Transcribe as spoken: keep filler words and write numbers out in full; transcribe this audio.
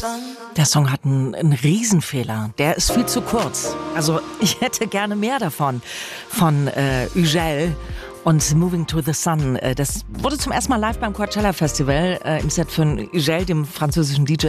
Der Song hat einen, einen Riesenfehler. Der ist viel zu kurz. Also ich hätte gerne mehr davon. Von äh, Ugel und Moving to the Sun. Das wurde zum ersten Mal live beim Coachella Festival äh, im Set von Ugel, dem französischen D J.